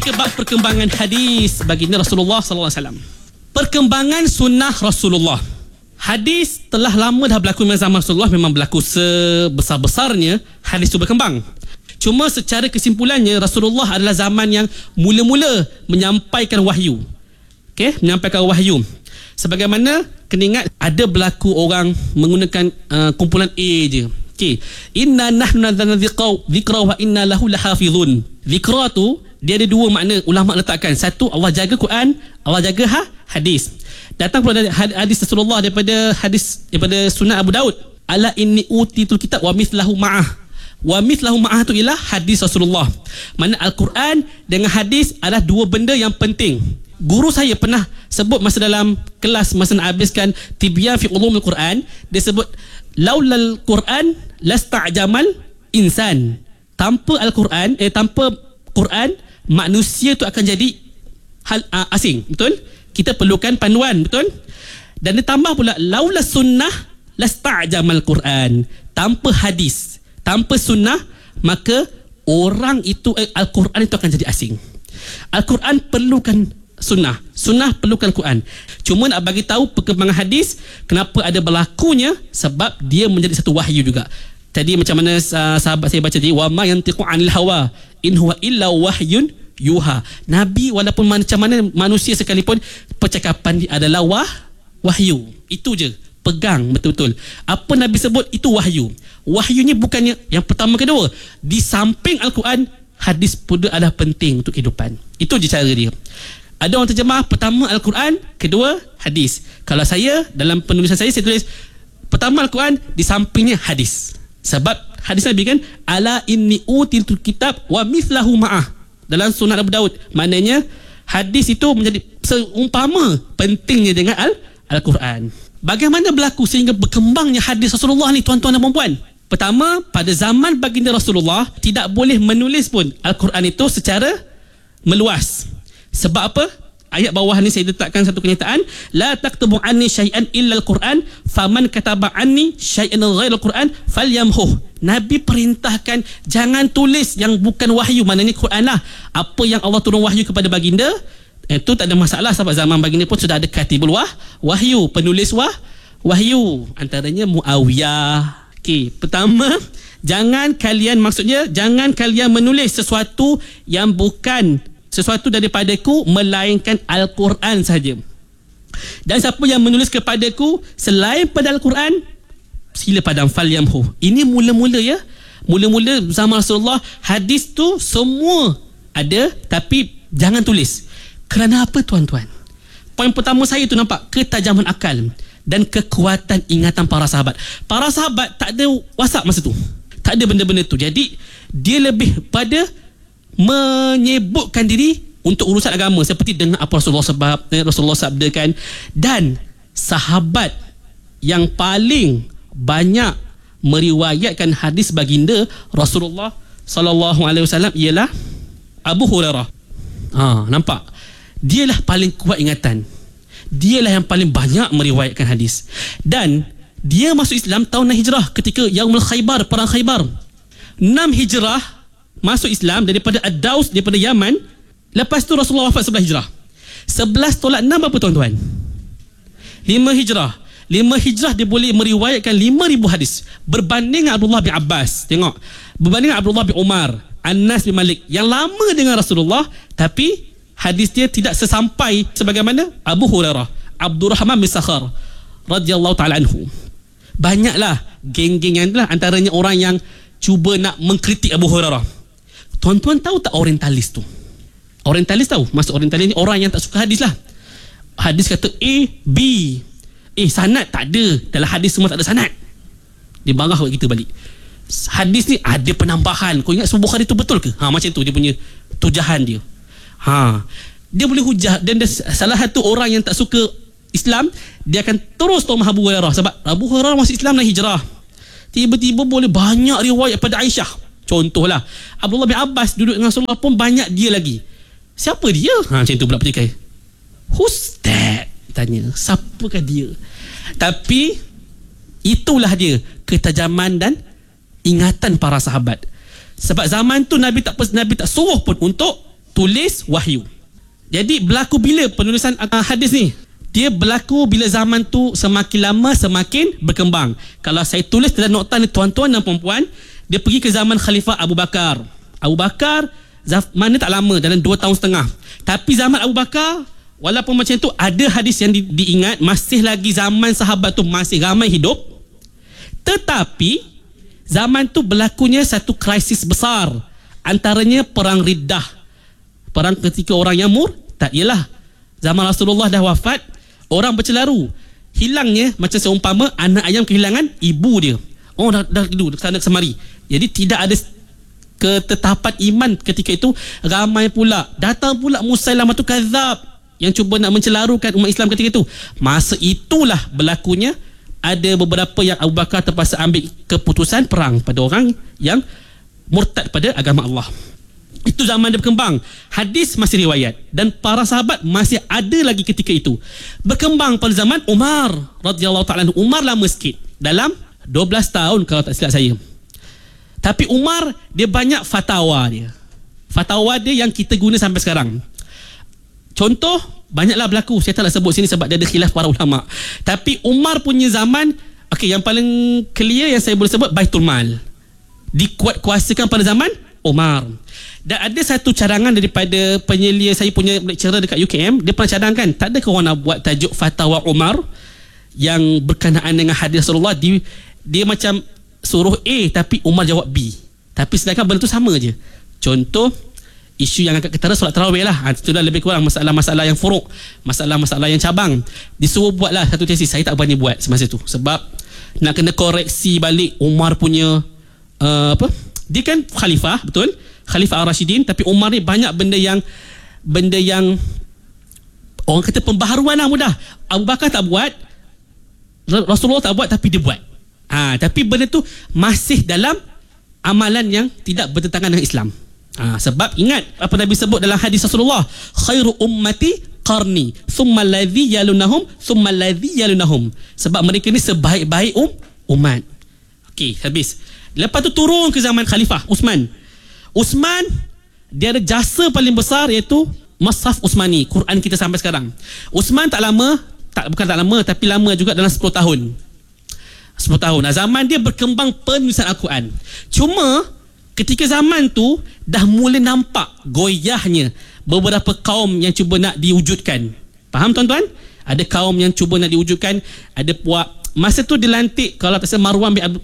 Kebab perkembangan hadis baginda Rasulullah sallallahu alaihi wasallam. Perkembangan sunnah Rasulullah. Hadis telah lama dah berlaku dalam zaman Rasulullah, memang berlaku sebesar-besarnya hadis itu berkembang. Cuma secara kesimpulannya Rasulullah adalah zaman yang mula-mula menyampaikan wahyu. Okey, menyampaikan wahyu. Sebagaimana kena ingat ada berlaku orang menggunakan kumpulan A je. Okey, inna nahnu nazzalna dzikra wa inna lahu lahafizun. Zikra tu dia ada dua makna ulama letakkan. Satu, Allah jaga Quran, Allah jaga hadis. Datang pula dari hadis Rasulullah daripada Sunan Abu Daud. Ala inni utitul kitab wa mithlahu ma'ah. Wa mithlahu ma'ah tu ialah hadis Rasulullah. Mana Al-Quran dengan hadis adalah dua benda yang penting. Guru saya pernah sebut masa dalam kelas, masa nak habiskan Tibyan fi Ulumul Quran, dia sebut laulal Quran lasta'jamal insan. Tanpa Al-Quran, tanpa Quran, manusia tu akan jadi asing, betul? Kita perlukan panduan, betul? Dan ditambah pula laula sunnah lasta'jamal Quran. Tanpa hadis, tanpa sunnah, maka orang itu Al-Quran itu akan jadi asing. Al-Quran perlukan sunnah, sunnah perlukan Quran. Cuma nak bagi tahu perkembangan hadis, kenapa ada berlakunya, sebab dia menjadi satu wahyu juga. Tadi macam mana sahabat saya baca tadi, wa ma yantiqu anil hawa in huwa illa wahyun yuha. Nabi walaupun macam mana manusia sekalipun, percakapan dia adalah wahyu. Itu je, pegang betul-betul. Apa Nabi sebut itu wahyu. Wahyunya bukannya yang pertama kedua. Di samping Al-Quran, hadis pun adalah penting untuk kehidupan. Itu je cara dia. Ada orang terjemah pertama Al-Quran, kedua hadis. Kalau saya dalam penulisan saya tulis pertama Al-Quran, di sampingnya hadis. Sebab hadis Nabi kan, ala inni utitul kitab wa mithlahu ma'ah dalam Sunan Abu Daud. Maknanya hadis itu menjadi seumpama pentingnya dengan Al-Quran. Bagaimana berlaku sehingga berkembangnya hadis Rasulullah ni, tuan-tuan dan puan-puan? Pertama, pada zaman baginda Rasulullah tidak boleh menulis pun Al-Quran itu secara meluas. Sebab apa? Ayat bawah ni saya letakkan satu kenyataan, la taktubu anni syai'an illa al-Quran faman kataba anni syai'an ghairal Quran falyamhuh. Nabi perintahkan jangan tulis yang bukan wahyu, maknanya Quran lah. Apa yang Allah turun wahyu kepada baginda, itu tak ada masalah, sebab zaman baginda pun sudah ada katibul wahyu, penulis wahyu, antaranya Muawiyah. Okey, pertama, jangan kalian menulis sesuatu yang bukan sesuatu daripadaku melainkan Al-Quran sahaja. Dan siapa yang menulis kepadaku selain pada Al-Quran, sila padam falyamhu. Ini mula-mula ya. Mula-mula zaman Rasulullah, hadis tu semua ada, tapi jangan tulis. Kerana apa, tuan-tuan? Poin pertama saya tu nampak ketajaman akal dan kekuatan ingatan para sahabat. Para sahabat tak ada WhatsApp masa tu. Tak ada benda-benda tu. Jadi dia lebih pada menyebutkan diri untuk urusan agama, seperti dengan apa Rasulullah sabdakan. Dan sahabat yang paling banyak meriwayatkan hadis baginda Rasulullah sallallahu alaihi wasallam ialah Abu Hurairah. Nampak? Dialah paling kuat ingatan. Dialah yang paling banyak meriwayatkan hadis. Dan dia masuk Islam tahun hijrah ketika Yaumul Khaybar, perang Khaybar. 6 hijrah masuk Islam daripada Ad-Daus, daripada Yaman. Lepas tu Rasulullah wafat 11 hijrah. 11 tolak 6 apa, tuan-tuan? 5 hijrah. 5 hijrah dia boleh meriwayatkan 5,000 hadis. Berbanding Abdullah bin Abbas, tengok, berbanding Abdullah bin Umar, Anas bin Malik yang lama dengan Rasulullah, tapi hadis dia tidak sesampai sebagaimana Abu Hurairah, Abdurrahman bin Sakhar radhiyallahu ta'ala anhu. Banyaklah geng-geng yang itulah, antaranya orang yang cuba nak mengkritik Abu Hurairah. Tuan-tuan tahu tak orientalis tu? Orientalis tahu? Maksud orientalis ni orang yang tak suka hadis lah. Hadis kata A, B. Sanad tak ada. Dalam hadis semua tak ada sanad. Dia marah kat kita balik. Hadis ni ada penambahan. Kau ingat Sahih Bukhari tu betul ke? Macam tu dia punya tujahan dia. Dia boleh hujah. Dan salah satu orang yang tak suka Islam, dia akan terus tomah Abu Hurairah. Sebab Abu Hurairah masuk Islam dan hijrah. Tiba-tiba boleh banyak riwayat pada Aisyah. Contohlah Abdullah bin Abbas duduk dengan Rasulullah pun banyak dia lagi. Siapa dia? Macam tu pula petikai. Who's that? Tanya, siapakah dia? Tapi itulah dia ketajaman dan ingatan para sahabat. Sebab zaman tu Nabi tak suruh pun untuk tulis wahyu. Jadi berlaku bila penulisan hadis ni? Dia berlaku bila zaman tu semakin lama semakin berkembang. Kalau saya tulis dalam nota ni tuan-tuan dan puan-puan, dia pergi ke zaman Khalifah Abu Bakar. Abu Bakar zaman ni tak lama, dalam 2 tahun setengah. Tapi zaman Abu Bakar, walaupun macam tu, ada hadis yang diingat, masih lagi zaman sahabat tu masih ramai hidup. Tetapi zaman tu berlakunya satu krisis besar, antaranya perang Riddah, perang ketika orang yang tak ialah zaman Rasulullah dah wafat, orang bercelaru, hilangnya macam seumpama anak ayam kehilangan ibu dia. Oh dah tidur sana semari. Jadi tidak ada ketetapan iman ketika itu. Ramai pula datang pula Musailamatul Kadzab yang cuba nak mencelarukan umat Islam ketika itu. Masa itulah berlakunya ada beberapa yang Abu Bakar terpaksa ambil keputusan perang pada orang yang murtad pada agama Allah. Itu zaman dia berkembang. Hadis masih riwayat dan para sahabat masih ada lagi ketika itu. Berkembang pada zaman Umar radhiyallahu ta'ala. Umar lama sikit, dalam 12 tahun kalau tak silap saya. Tapi Umar dia banyak fatwa dia. Fatwa dia yang kita guna sampai sekarang. Contoh banyaklah berlaku. Saya tak nak sebut sini sebab dia ada khilaf para ulama. Tapi Umar punya zaman, yang paling clear yang saya boleh sebut, Baitul Mal dikuatkuasakan pada zaman Umar. Dan ada satu cadangan daripada penyelia saya punya lecturer dekat UKM. Dia pernah cadangkan, tak ada korang nak buat tajuk Fatwa Umar yang berkenaan dengan hadis Rasulullah. Dia macam suruh A tapi Umar jawab B, tapi sedangkan benda tu sama je. Contoh isu yang angkat ketara solat tarawih lah. Itu dah lebih kurang masalah-masalah yang furuk, masalah-masalah yang cabang. Disuruh buat lah satu tesis. Saya tak berani buat semasa tu sebab nak kena koreksi balik Umar punya dia kan khalifah, betul, Khalifah Ar-Rashidin, tapi Umar ni banyak benda yang orang kata pembaharuan lah mudah. Abu Bakar tak buat, Rasulullah tak buat, tapi dia buat. Tapi benda tu masih dalam amalan yang tidak bertentangan dengan Islam. Sebab ingat apa Nabi sebut dalam hadis Rasulullah, khairu ummati qarni thumma alladhi yalunahum thumma alladhi yalunahum. Sebab mereka ni sebaik-baik umat. Okey, habis. Lepas tu turun ke zaman Khalifah Uthman, dia ada jasa paling besar iaitu Mushaf Uthmani, Quran kita sampai sekarang. Uthman bukan tak lama tapi lama juga, dalam 10 tahun. Zaman dia berkembang penulisan Al-Quran. Cuma ketika zaman tu dah mula nampak goyahnya beberapa kaum yang cuba nak diwujudkan. Faham tuan-tuan? Ada kaum yang cuba nak diwujudkan. Ada puak. Masa tu dilantik, kalau tak salah,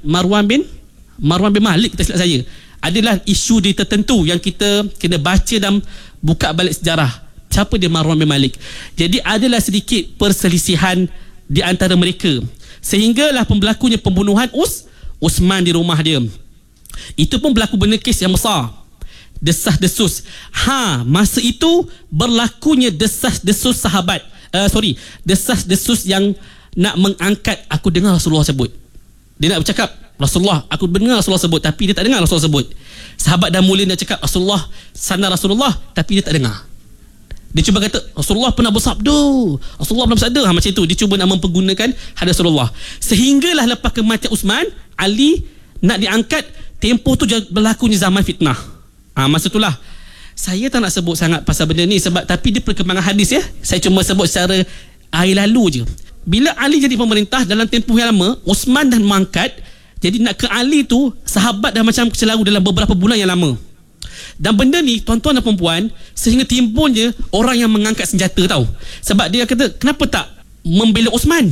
Marwan bin Malik, tak silap saya. Adalah isu dia tertentu yang kita kena baca dan buka balik sejarah. Siapa dia Marwan bin Malik? Jadi adalah sedikit perselisihan di antara mereka, sehinggalah berlakunya pembunuhan Uthman di rumah dia. Itu pun berlaku benda kes yang besar, desas-desus. Masa itu berlakunya desas-desus sahabat, desas-desus yang nak mengangkat. Aku dengar Rasulullah sebut, dia nak bercakap Rasulullah, aku dengar Rasulullah sebut, tapi dia tak dengar Rasulullah sebut. Sahabat dah mula nak cakap Rasulullah, sana Rasulullah, tapi dia tak dengar. Dia cuba kata Rasulullah pernah bersabda, Rasulullah pernah bersabda, macam itu. Dia cuba nak mempergunakan hadis Rasulullah. Sehinggalah lepas kematian Uthman, Ali nak diangkat. Tempoh tu berlakunya zaman fitnah. Masa itulah saya tak nak sebut sangat pasal benda ni sebab, tapi dia perkembangan hadis ya. Saya cuma sebut secara air lalu je. Bila Ali jadi pemerintah, dalam tempoh yang lama Uthman dah mengangkat. Jadi nak ke Ali tu, sahabat dah macam kecelaru dalam beberapa bulan yang lama. Dan benda ni tuan-tuan dan perempuan, sehingga timbulnya orang yang mengangkat senjata tahu. Sebab dia kata, kenapa tak membela Uthman?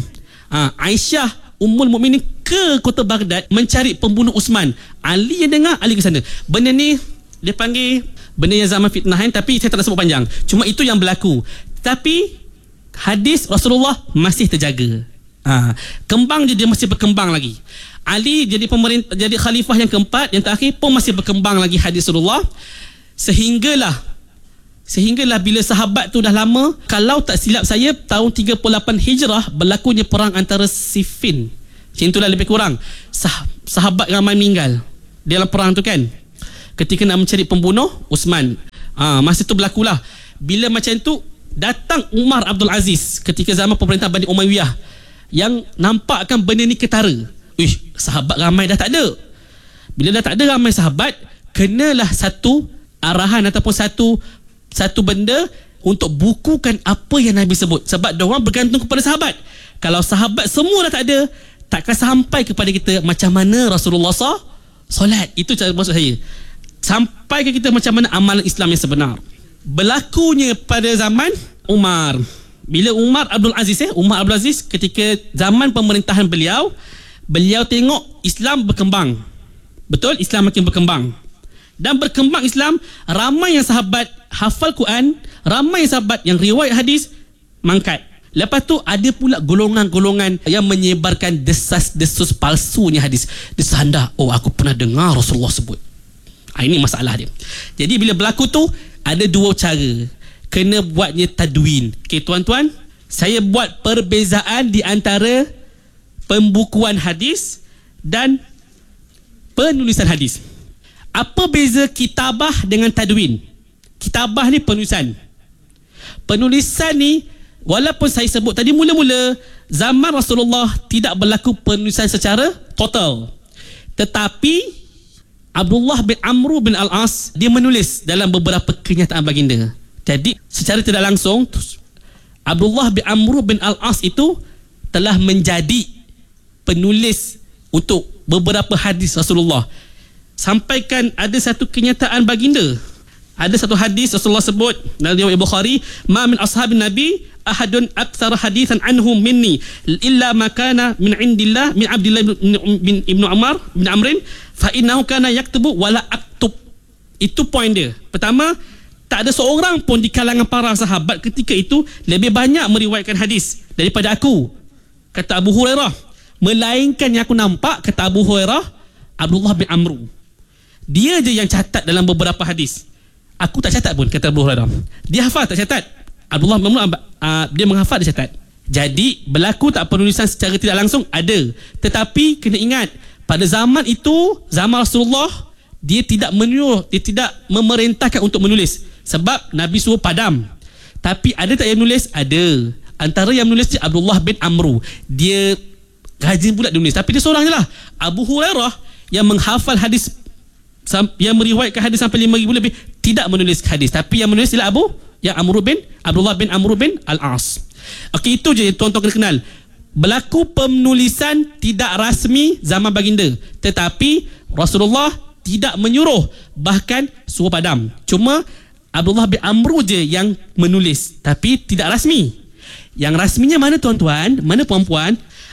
Aisyah Ummul Mukminin ke kota Baghdad mencari pembunuh Uthman. Ali yang dengar, Ali ke sana. Benda ni dia panggil benda yang zaman fitnahan, tapi saya tak nak sebut panjang. Cuma itu yang berlaku. Tapi hadis Rasulullah masih terjaga. Kembang dia masih berkembang lagi. Ali jadi pemerintah, jadi khalifah yang keempat, yang terakhir pun masih berkembang lagi hadis Rasulullah. Sehinggalah bila sahabat tu dah lama, kalau tak silap saya tahun 38 Hijrah berlakunya perang antara Siffin. Macam itulah lebih kurang. Sahabat ramai meninggal dalam perang tu kan, ketika nak mencari pembunuh Uthman. Masa tu berlakulah. Bila macam tu datang Umar Abdul Aziz ketika zaman pemerintah Bani Umayyah, yang nampakkan benda ni ketara. Sahabat ramai dah tak ada. Bila dah tak ada ramai sahabat, kenalah satu arahan ataupun satu satu benda untuk bukukan apa yang Nabi sebut. Sebab diorang bergantung kepada sahabat. Kalau sahabat semua dah tak ada, takkan sampai kepada kita macam mana Rasulullah solat. Itu cara maksud saya. Sampai ke kita macam mana amalan Islam yang sebenar. Berlakunya pada zaman Umar. Bila Umar Abdul Aziz ketika zaman pemerintahan beliau tengok Islam berkembang. Betul, Islam makin berkembang. Dan berkembang Islam, ramai yang sahabat hafal Quran, ramai yang sahabat yang riwayat hadis mangkat. Lepas tu ada pula golongan-golongan yang menyebarkan desas-desus palsunya hadis. Desanda, aku pernah dengar Rasulullah sebut. Ini masalah dia. Jadi bila berlaku tu, ada dua cara. Kena buatnya tadwin. Okey tuan-tuan, saya buat perbezaan di antara pembukuan hadis dan penulisan hadis. Apa beza kitabah dengan tadwin? Kitabah ni penulisan. Penulisan ni, walaupun saya sebut tadi mula-mula zaman Rasulullah tidak berlaku penulisan secara total, tetapi Abdullah bin Amr bin Al-As dia menulis dalam beberapa kenyataan baginda. Jadi secara tidak langsung Abdullah bin Amr bin Al-As itu telah menjadi penulis untuk beberapa hadis Rasulullah. Sampaikan ada satu kenyataan baginda. Ada satu hadis Rasulullah sebut dalam riwayat Bukhari, "Ma min ashabin nabi ahadun aktsara haditsan anhum minni illa ma kana min indillah min Abdullah bin Ibnu Umar bin Amrin fa innahu kana yaktubu wala aktub." Itu poin dia. Pertama, tak ada seorang pun di kalangan para sahabat ketika itu lebih banyak meriwayatkan hadis daripada aku, kata Abu Hurairah. Melainkan yang aku nampak, kata Abu Hurairah, Abdullah bin Amr. Dia je yang catat dalam beberapa hadis. Aku tak catat pun, kata Abu Hurairah. Dia hafal tak catat. Abdullah bin Amr dia menghafal, dia catat. Jadi berlaku tak penulisan secara tidak langsung? Ada. Tetapi kena ingat, pada zaman itu, zaman Rasulullah, dia tidak menyuruh, dia tidak memerintahkan untuk menulis. Sebab Nabi suruh padam. Tapi ada tak yang menulis? Ada. Antara yang menulis dia Abdullah bin Amr. Dia rajin pula dia menulis. Tapi dia seorang je lah. Abu Hurairah yang menghafal hadis, yang meriwayatkan hadis sampai 5,000 lebih, tidak menulis hadis. Tapi yang menulis ialah Abdullah bin Amr bin Al-As. Okey, itu je tuan-tuan kena kenal. Berlaku penulisan tidak rasmi zaman baginda, tetapi Rasulullah tidak menyuruh, bahkan suruh padam. Cuma Abdullah bin Amr je yang menulis, tapi tidak rasmi. Yang rasminya mana tuan-tuan, mana puan-puan?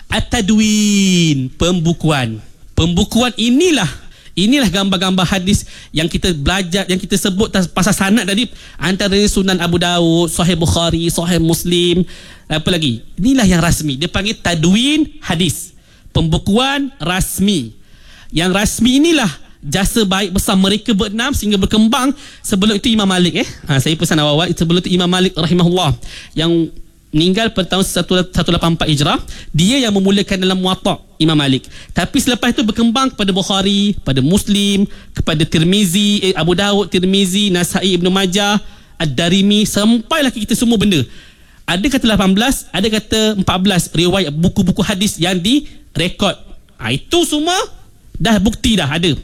At-tadwin, pembukuan. Pembukuan inilah gambar-gambar hadis yang kita belajar, yang kita sebut pasal sanad tadi, antara Sunan Abu Daud, Sahih Bukhari, Sahih Muslim, apa lagi? Inilah yang rasmi. Dia panggil tadwin hadis. Pembukuan rasmi. Yang rasmi inilah jasa baik besar mereka berenam sehingga berkembang. Sebelum itu Imam Malik saya pesan awal-awal, sebelum itu Imam Malik rahimahullah yang meninggal pada tahun 184 Hijrah, dia yang memulakan dalam Muwatta Imam Malik. Tapi selepas itu berkembang kepada Bukhari, pada Muslim, kepada Tirmizi, Abu Daud, Tirmizi, Nasai, Ibnu Majah, Ad-Darimi, sampailah kita semua benda. Ada kata 18, ada kata 14 riwayat buku-buku hadis yang direkod. Itu semua dah bukti dah ada.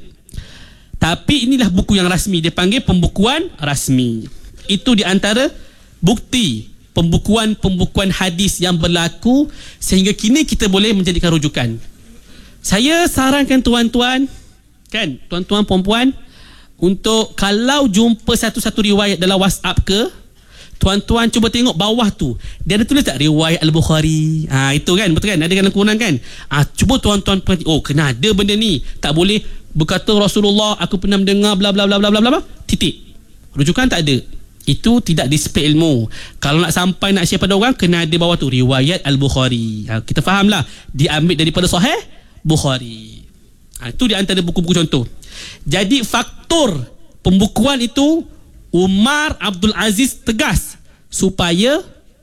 Tapi inilah buku yang rasmi, dia panggil pembukuan rasmi. Itu di antara bukti pembukuan hadis yang berlaku sehingga kini kita boleh menjadikan rujukan. Saya sarankan tuan-tuan, tuan-tuan puan-puan, untuk kalau jumpa satu-satu riwayat dalam WhatsApp ke, tuan-tuan cuba tengok bawah tu, dia ada tulis tak riwayat Al-Bukhari. Itu kan, betul kan? Ada dalam kurungan kan? Cuba tuan-tuan perhati, kena ada benda ni. Tak boleh berkata Rasulullah aku pernah mendengar bla bla bla bla bla bla, titik. Rujukan tak ada. Itu tidak display ilmu. Kalau nak sampai nak share pada orang, kena ada bawah tu riwayat Al-Bukhari. Kita fahamlah, diambil daripada Sahih Bukhari. Itu di antara buku-buku contoh. Jadi faktor pembukuan itu Umar Abdul Aziz tegas supaya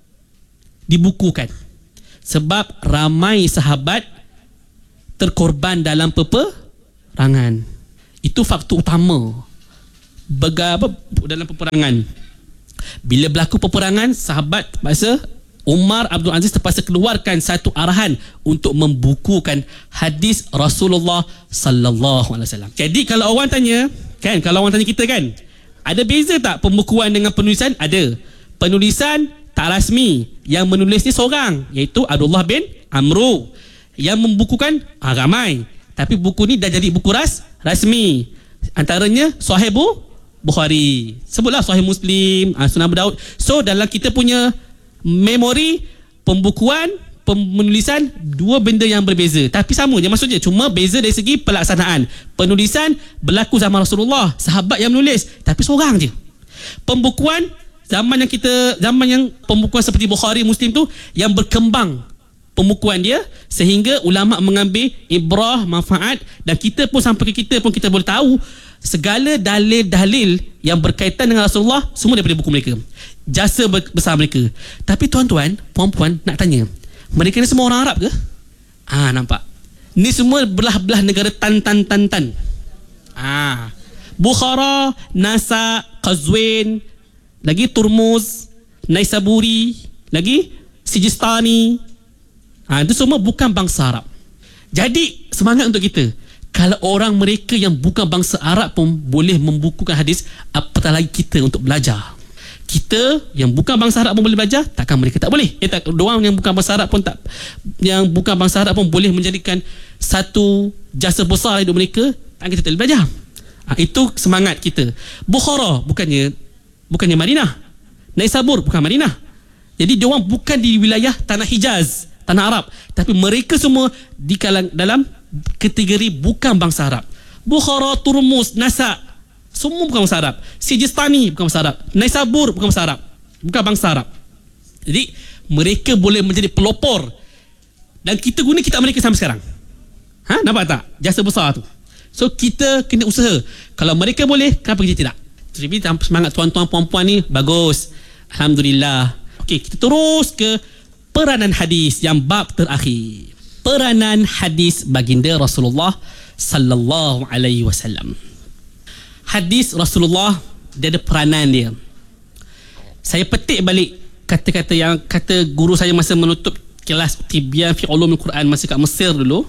dibukukan. Sebab ramai sahabat terkorban dalam peperangan. Itu faktor utama dalam peperangan. Bila berlaku peperangan, sahabat terpaksa, Umar Abdul Aziz terpaksa keluarkan satu arahan untuk membukukan hadis Rasulullah sallallahu alaihi wasallam. Jadi kalau orang tanya, kalau orang tanya kita Ada beza tak pembukuan dengan penulisan? Ada. Penulisan tak rasmi. Yang menulis ni seorang, iaitu Abdullah bin Amru. Yang membukukan ramai. Tapi buku ni dah jadi buku rasmi. Antaranya Sahih Bukhari. Sebutlah Sahih Muslim, Sunan Abu Daud. So dalam kita punya memori, pembukuan, penulisan, dua benda yang berbeza. Tapi sama je maksudnya. Cuma beza dari segi pelaksanaan. Penulisan berlaku zaman Rasulullah, sahabat yang menulis, tapi seorang je. Pembukuan zaman yang pembukuan seperti Bukhari, Muslim tu yang berkembang pembukuan dia sehingga ulama mengambil ibrah, manfaat, dan kita pun sampai ke kita pun kita boleh tahu segala dalil-dalil yang berkaitan dengan Rasulullah semua daripada buku mereka. Jasa besar mereka. Tapi tuan-tuan, puan-puan, nak tanya, mereka ni semua orang Arab ke? Nampak. Ni semua belah-belah negara tan. Bukhara, Nasa, Qazwin, lagi Turmuz, Naisaburi, lagi Sijistani. Itu semua bukan bangsa Arab. Jadi semangat untuk kita. Kalau orang mereka yang bukan bangsa Arab pun boleh membukukan hadis, apatah lagi kita untuk belajar. Kita yang bukan bangsa Arab pun boleh belajar, takkan mereka tak boleh? Doang yang bukan bangsa Arab pun boleh menjadikan satu jasa besar hidup mereka, tak kita tak boleh belajar. Itu semangat kita. Bukhara bukannya Madinah. Naisabur bukan Madinah. Jadi dia orang bukan di wilayah tanah Hijaz, tanah Arab, tapi mereka semua dalam kategori bukan bangsa Arab. Bukhara, Turmuz, Nasa, semua bukan bangsa Arab. Sijistani bukan bangsa Arab. Naisabur bukan bangsa Arab. Bukan bangsa Arab. Jadi mereka boleh menjadi pelopor, dan kita guna kitab mereka sampai sekarang. Nampak tak? Jasa besar tu. So kita kena usaha. Kalau mereka boleh, kenapa kita tidak? Jadi semangat tuan-tuan puan-puan ni bagus. Alhamdulillah. Okey, kita terus ke peranan hadis yang bab terakhir. Peranan hadis baginda Rasulullah sallallahu alaihi wasallam. Hadis Rasulullah dia ada peranan dia. Saya petik balik kata-kata yang kata guru saya masa menutup kelas Tibyan fi Ulumul Quran masa kat Mesir dulu.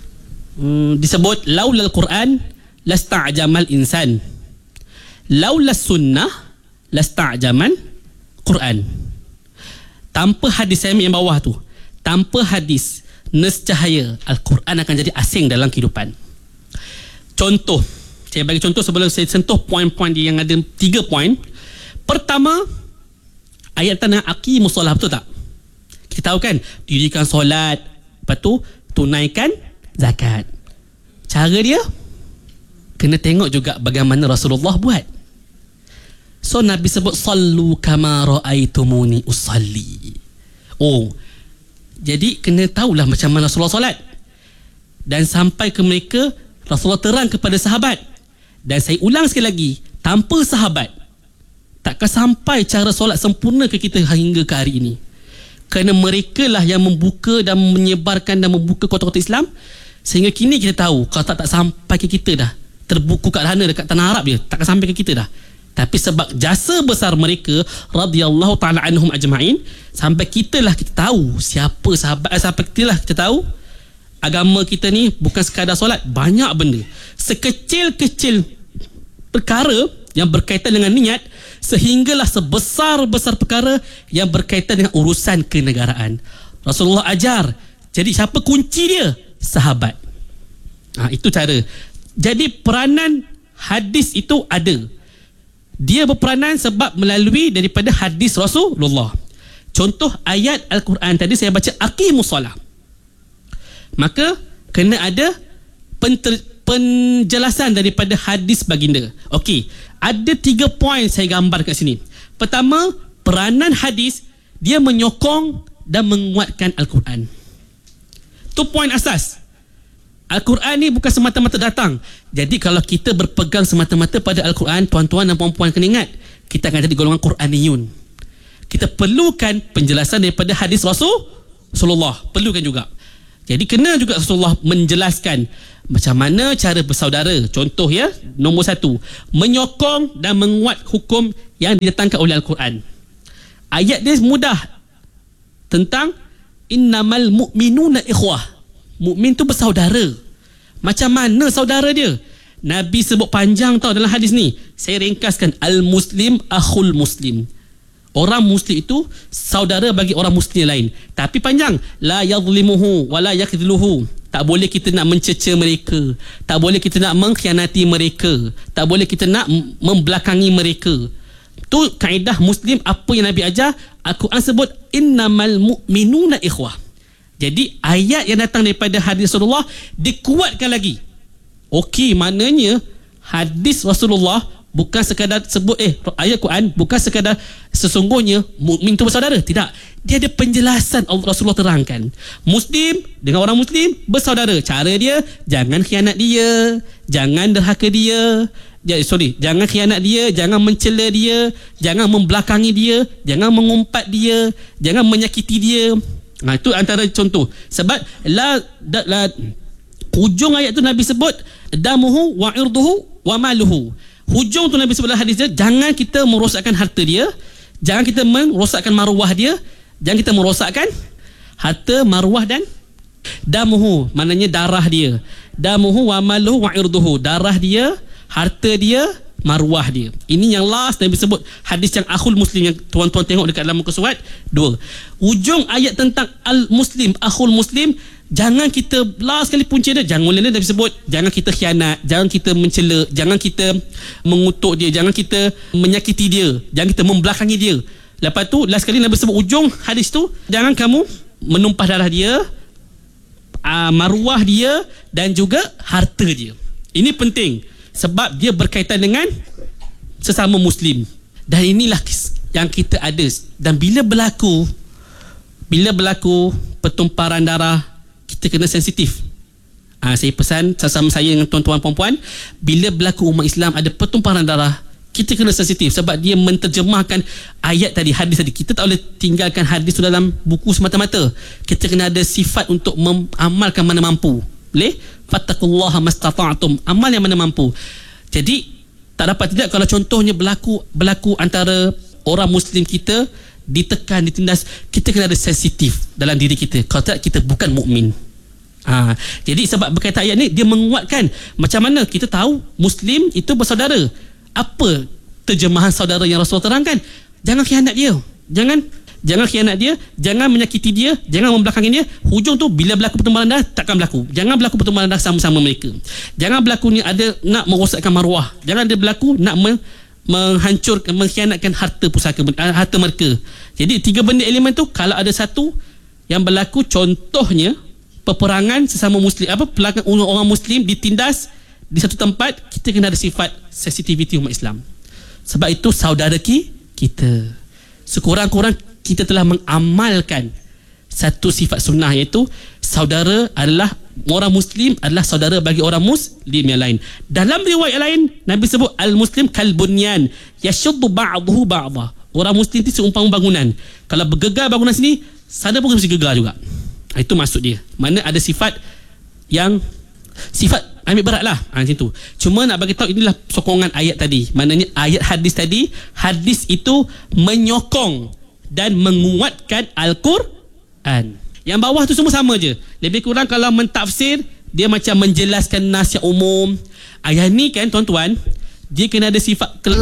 Disebut laulal Quran lasta'jamal insan. Laulas sunnah lasta'jaman Quran. Tanpa hadis, saya ambil yang bawah tu, tanpa hadis nescahaya Al-Quran akan jadi asing dalam kehidupan. Contoh, saya bagi contoh sebelum saya sentuh poin-poin dia yang ada 3 poin. Pertama, ayat tanah aqimus solat, betul tak? Kita tahu kan, dirikan solat, lepas tu tunaikan zakat. Cara dia kena tengok juga bagaimana Rasulullah buat. So Nabi sebut sallu kama ra'aitumuni usalli. Jadi kena tahulah macam mana Rasulullah solat. Dan sampai ke mereka, Rasulullah terang kepada sahabat. Dan saya ulang sekali lagi, tanpa sahabat takkan sampai cara solat sempurna ke kita hingga ke hari ini. Kerana mereka lah yang membuka dan menyebarkan dan membuka kota-kota Islam, sehingga kini kita tahu kalau tak sampai ke kita dah, terbuku kat sana dekat tanah Arab dia, takkan sampai ke kita dah. Tapi sebab jasa besar mereka radhiyallahu ta'ala anhum ajma'in, sampai kita tahu siapa sahabat, sampai kita tahu agama kita ni bukan sekadar solat, banyak benda. Sekecil-kecil perkara yang berkaitan dengan niat, sehinggalah sebesar-besar perkara yang berkaitan dengan urusan kenegaraan. Rasulullah ajar. Jadi siapa kunci dia? Sahabat. Itu cara. Jadi peranan hadis itu ada. Dia berperanan sebab melalui daripada hadis Rasulullah. Contoh ayat Al-Quran tadi saya baca aqimus solah, maka kena ada penjelasan daripada hadis baginda. Okey, ada 3 poin saya gambar kat sini. Pertama, peranan hadis dia menyokong dan menguatkan Al-Quran. Itu poin asas. Al-Quran ni bukan semata-mata datang. Jadi kalau kita berpegang semata-mata pada Al-Quran, tuan-tuan dan puan-puan kena ingat, kita akan jadi golongan Quraniyun. Kita perlukan penjelasan daripada hadis Rasulullah. Perlukan juga. Jadi kena juga Rasulullah menjelaskan macam mana cara bersaudara. Contoh ya, nombor 1, menyokong dan menguat hukum yang didatangkan oleh Al-Quran. Ayat dia mudah tentang innamal mu'minuna ikhwah. Mukmin tu bersaudara. Macam mana saudara dia? Nabi sebut panjang tau dalam hadis ni. Saya ringkaskan. Al-Muslim akhul Muslim. Orang Muslim itu saudara bagi orang Muslim lain. Tapi panjang. La yadhlimuhu wa la yakdhluhu. Tak boleh kita nak mencerca mereka. Tak boleh kita nak mengkhianati mereka. Tak boleh kita nak membelakangi mereka. Tu kaedah Muslim. Apa yang Nabi ajar, Al-Quran sebut innamal mu'minuna ikhwah. Jadi ayat yang datang daripada hadis Rasulullah dikuatkan lagi. Okey, maknanya hadis Rasulullah bukan sekadar sebut ayat Quran bukan sekadar sesungguhnya mukmin itu bersaudara. Tidak. Dia ada penjelasan Rasulullah terangkan. Muslim dengan orang Muslim bersaudara. Cara dia, jangan khianat dia, jangan derhaka dia. Jangan khianat dia, jangan mencela dia, jangan membelakangi dia, jangan mengumpat dia, jangan menyakiti dia. Itu antara contoh. Sebab hujung ayat tu Nabi sebut damuhu wa irduhu wa maluhu. Hujung tu Nabi sebut dalam hadis dia, jangan kita merosakkan harta dia, jangan kita merosakkan maruah dia, jangan kita merosakkan harta, maruah dan damuhu, maknanya darah dia. Damuhu wa maluhu wa irduhu, darah dia, harta dia, maruah dia. Ini yang last Nabi sebut hadis yang akhul Muslim, yang tuan-tuan tengok dekat dalam muka surat 2. Ujung ayat tentang al-Muslim, akhul Muslim, jangan kita last sekali punca dia, jangan mula Nabi sebut jangan kita khianat, jangan kita mencela, jangan kita mengutuk dia, jangan kita menyakiti dia, jangan kita membelakangi dia. Lepas tu last sekali Nabi sebut ujung hadis tu, jangan kamu menumpah darah dia, maruah dia dan juga harta dia. Ini penting sebab dia berkaitan dengan sesama Muslim. Dan inilah yang kita ada. Dan bila berlaku pertumpahan darah, kita kena sensitif. Saya pesan sama saya dengan tuan-tuan perempuan, bila berlaku umat Islam ada pertumpahan darah, kita kena sensitif. Sebab dia menterjemahkan ayat tadi, hadis tadi. Kita tak boleh tinggalkan hadis tu dalam buku semata-mata. Kita kena ada sifat untuk mengamalkan mana mampu. Boleh? Fattaqullaha mastata'tum, amal yang mana mampu. Jadi tak dapat tidak kalau contohnya berlaku antara orang Muslim kita ditekan, ditindas, kita kena ada sensitif dalam diri kita. Kalau tak, kita bukan mukmin. Jadi sebab berkaitan ayat ni, dia menguatkan macam mana kita tahu Muslim itu bersaudara. Apa terjemahan saudara yang Rasulullah terangkan? Jangan khianat dia, jangan khianat dia, jangan menyakiti dia, jangan membelakangi dia. Hujung tu bila berlaku pertumpahan darah, takkan berlaku. Jangan berlaku pertumpahan darah sama-sama mereka. Jangan berlaku ni ada nak merosakkan maruah. Jangan ada berlaku nak menghancurkan, mengkhianatkan harta pusaka, harta mereka. Jadi 3 benda elemen tu kalau ada satu yang berlaku, contohnya peperangan sesama Muslim, pelakon orang Muslim ditindas di satu tempat, kita kena ada sifat sensitivity umat Islam. Sebab itu saudara kita. Sekurang-kurang kita telah mengamalkan satu sifat sunnah, iaitu saudara adalah orang Muslim adalah saudara bagi orang Muslim yang lain. Dalam riwayat lain Nabi sebut al-Muslim kalbunyan yashuddu ba'dahu ba'dha. Orang Muslim itu seumpama bangunan. Kalau bergegar bangunan sini, sana pun mesti gegar juga. Itu maksud dia. Mana ada sifat yang sifat ambil berat lah, macam tu. Cuma nak bagi tahu inilah sokongan ayat tadi. Maknanya ayat hadis tadi, hadis itu menyokong dan menguatkan Al-Quran. Yang bawah tu semua sama je. Lebih kurang kalau mentafsir, dia macam menjelaskan nas yang umum. Ayat ni kan tuan-tuan, dia kena ada sifat